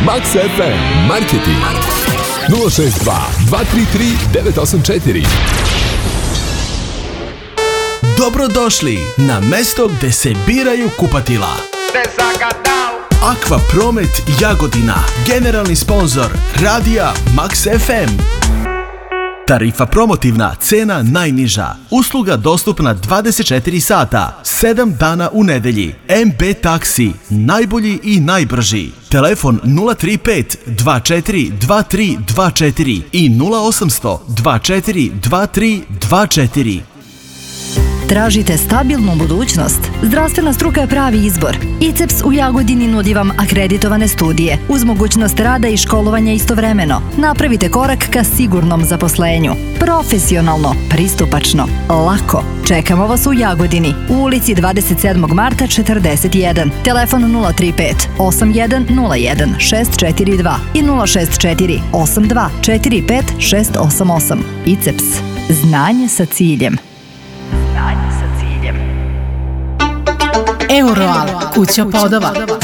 Max FM Marketing 062 233 984. Dobrodošli na mesto gde se biraju kupatila. Aqua Promet Jagodina, generalni sponzor radija Max FM. Tarifa promotivna, cena najniža. Usluga dostupna 24 sata, 7 dana u nedelji. MB Taksi, najbolji i najbrži. Telefon 035 24 23 24 i 0800 24 23 24. Tražite stabilnu budućnost? Zdravstvena struka je pravi izbor. ICEPS u Jagodini nudi vam akreditovane studije uz mogućnost rada i školovanja istovremeno. Napravite korak ka sigurnom zaposlenju. Profesionalno, pristupačno, lako. Čekamo vas u Jagodini, u ulici 27. marta 41. Telefon 035 8101 642 i 064 82 45 688. ICEPS. Znanje sa ciljem. Euroal, kuća podova.